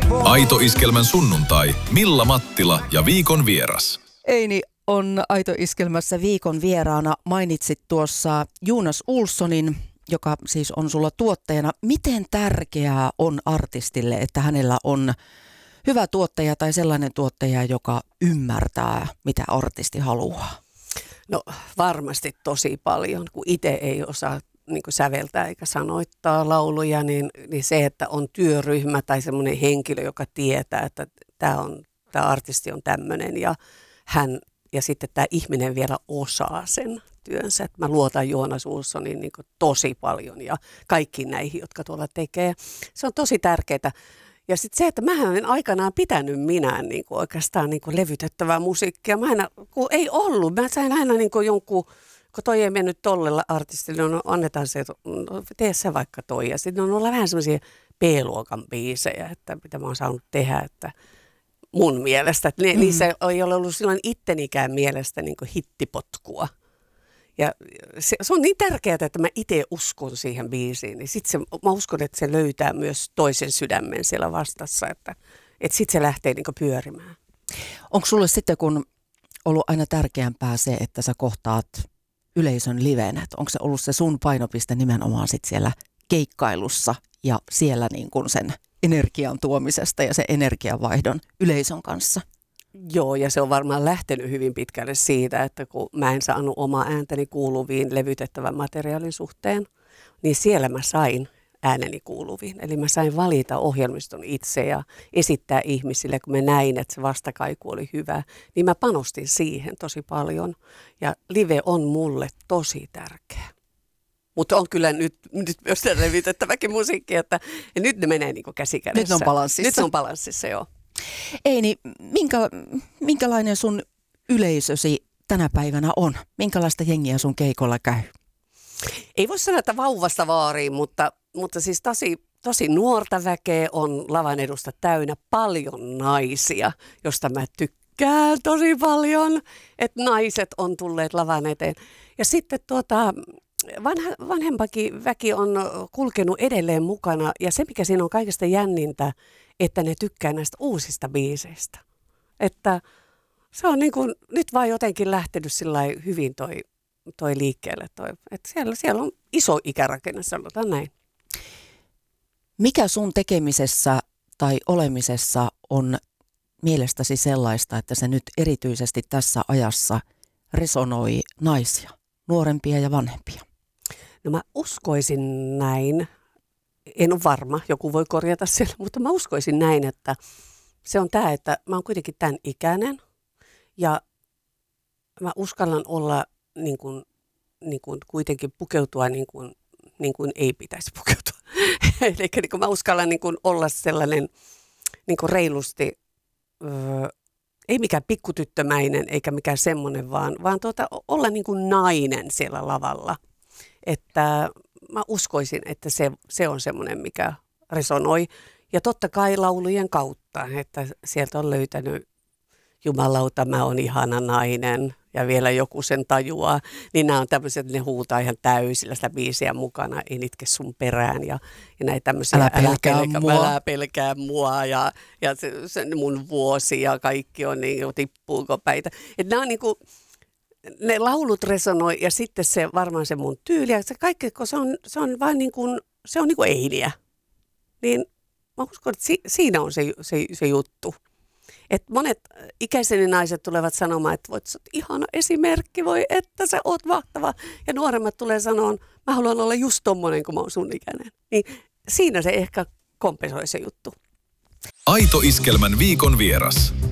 Aito Iskelmän sunnuntai. Milla Mattila ja viikon vieras. Eini on Aito Iskelmässä viikon vieraana. Mainitsit tuossa Jonas Olssonin, joka siis on sulla tuottajana. Miten tärkeää on artistille, että hänellä on hyvä tuottaja tai sellainen tuottaja, joka ymmärtää, mitä artisti haluaa? No varmasti tosi paljon, kun itse ei osaa niin kuin säveltää eikä sanoittaa lauluja, niin se, että on työryhmä tai semmoinen henkilö, joka tietää, että tämä artisti on tämmöinen ja sitten tämä ihminen vielä osaa sen työnsä. Että mä luotan Jonas Olssonin niin kuin tosi paljon ja kaikkiin näihin, jotka tuolla tekee. Se on tosi tärkeää. Ja sitten se, että mähän en aikanaan pitänyt minään niin kuin oikeastaan niin kuin levytettävää musiikkia. Kun ei ollut. Mä sain aina niin kuin jonkun, kun toi ei mennyt tolle artistille, no annetaan se, no, tee sä vaikka toi. Ja sitten on ollut vähän semmoisia B-luokan biisejä, että mitä mä oon saanut tehdä, että mun mielestä. Että niissä ei ole ollut silloin ittenikään mielestä niin kuin hittipotkua. Ja se on niin tärkeää, että mä itse uskon siihen biisiin, niin mä uskon, että se löytää myös toisen sydämen siellä vastassa, että sitten se lähtee niinku pyörimään. Onko sulle sitten, kun ollut aina tärkeämpää se, että sä kohtaat yleisön livenä, onko se ollut se sun painopiste nimenomaan sit siellä keikkailussa ja siellä niin kuin sen energian tuomisesta ja sen energiavaihdon yleisön kanssa? Joo, ja se on varmaan lähtenyt hyvin pitkälle siitä, että kun mä en saanut omaa ääntäni kuuluviin levytettävän materiaalin suhteen, niin siellä mä sain ääneni kuuluviin. Eli mä sain valita ohjelmiston itse ja esittää ihmisille, kun mä näin, että se vastakaiku oli hyvä, niin mä panostin siihen tosi paljon. Ja live on mulle tosi tärkeä. Mutta on kyllä nyt myös levytettäväkin musiikki, että ja nyt ne menee niin kuin käsi kädessä. Nyt on balanssissa. Nyt on balanssissa, joo. Eini, minkälainen sun yleisösi tänä päivänä on? Minkälaista jengiä sun keikolla käy? Ei voi sanoa, että vauvasta vaariin, mutta siis tosi nuorta väkeä on lavan edusta täynnä. Paljon naisia, josta mä tykkään tosi paljon, että naiset on tulleet lavan eteen. Ja sitten vanhempakin väki on kulkenut edelleen mukana ja se, mikä siinä on kaikista jännintä, että ne tykkää näistä uusista biiseistä. Että se on niin kuin, nyt vaan jotenkin lähtenyt sillai hyvin toi liikkeelle. Että siellä on iso ikärakenne, sanotaan näin. Mikä sun tekemisessä tai olemisessa on mielestäsi sellaista, että se nyt erityisesti tässä ajassa resonoi naisia, nuorempia ja vanhempia? No mä uskoisin näin. En ole varma, joku voi korjata siellä, mutta mä uskoisin näin, että se on tämä, että mä oon kuitenkin tämän ikäinen ja mä uskallan olla niin kuin kuitenkin pukeutua niin kuin ei pitäisi pukeutua. Eli niin kuin mä uskallan niin kuin olla sellainen niin kuin reilusti, ei mikään pikkutyttömäinen eikä mikään semmoinen, vaan olla niin kuin nainen siellä lavalla. Että mä uskoisin, että se on semmoinen, mikä resonoi. Ja totta kai laulujen kautta, että sieltä on löytänyt jumalauta, mä oon ihana nainen ja vielä joku sen tajuaa. Niin nämä on tämmöiset, että ne huutaa ihan täysillä sitä biisiä mukana, en itke sun perään ja näitä tämmöisiä. Älä pelkää mua ja se mun vuosi ja kaikki on niin kuin tippuuko päitä. Että nämä on niin kuin ne laulut resonoi ja sitten se varmaan se mun tyyli ja se kaikki, kun se on vain niin kuin, se on niin kuin Einiä. Niin mä uskon, että siinä on se juttu. Että monet ikäiseni naiset tulevat sanomaan, että voit, sä oot ihana esimerkki, voi että sä oot mahtava. Ja nuoremmat tulee sanomaan, mä haluan olla just tommonen, kun mä oon sun ikäinen. Niin siinä se ehkä kompensoi se juttu. Aito Iskelmän viikon vieras.